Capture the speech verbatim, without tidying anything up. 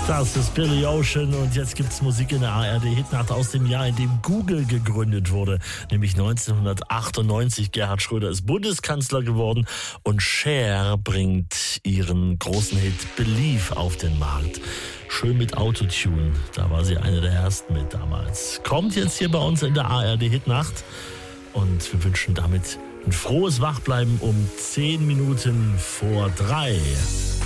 Das ist Billy Ocean und jetzt gibt's Musik in der A R D-Hitnacht aus dem Jahr, in dem Google gegründet wurde, nämlich neunzehnhundertachtundneunzig. Gerhard Schröder ist Bundeskanzler geworden und Cher bringt ihren großen Hit Believe auf den Markt. Schön mit Autotune, da war sie eine der ersten mit damals. Kommt jetzt hier bei uns in der A R D-Hitnacht und wir wünschen damit ein frohes Wachbleiben um zehn Minuten vor drei.